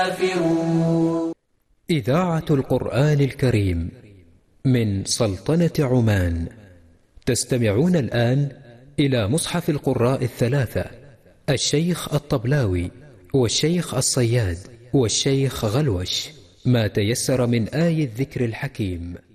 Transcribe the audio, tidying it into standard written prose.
إذاعة القرآن الكريم من سلطنة عمان. تستمعون الآن إلى مصحف القراء الثلاثة: الشيخ الطبلاوي والشيخ الصياد والشيخ غلوش، ما تيسر من آي الذكر الحكيم.